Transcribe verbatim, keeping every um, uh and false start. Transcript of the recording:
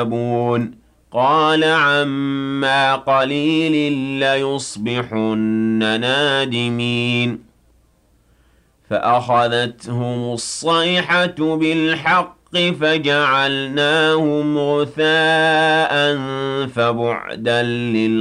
يَعْلَمُونَ قَالَ عَمَّا قَلِيلٍ لَّيُصْبِحُنَّ نَادِمِينَ فَأَخَذَتْهُمُ الصَّيْحَةُ بِالْحَقِّ فَجَعَلْنَاهُمْ غُثَاءً فَبُعْدًا لِّلْقَوْمِ